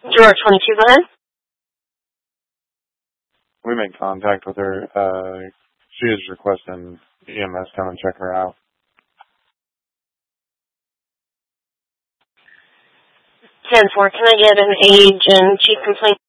Juror 22, go ahead. We made contact with her. She is requesting EMS come and check her out. 10-4, can I get an age and chief complaint